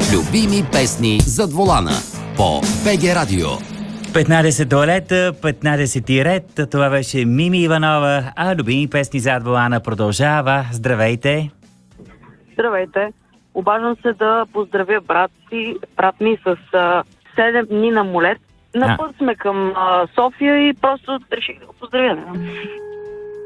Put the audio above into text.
Любими песни зад волана по БГ Радио. 15 туалета, 15 ред. Това беше Мими Иванова, а любими песни зад волана продължава. Здравейте! Здравейте! Обаждам се да поздравя брат ми с 7 дни на молет. На път сме към София и просто реших да го поздравя.